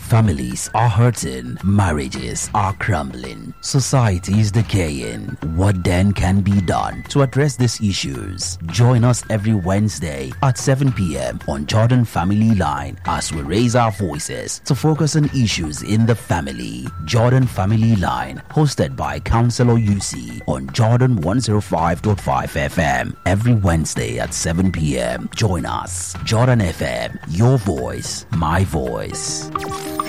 Families are hurting, marriages are crumbling, society is decaying. What then can be done to address these issues? Join us every Wednesday at 7 p.m. on Jordan Family Line as we raise our voices to focus on issues in the family. Jordan Family Line, hosted by Counselor UC on Jordan 105.5 FM every Wednesday at 7 p.m. Join us. Jordan FM, your voice, my voice.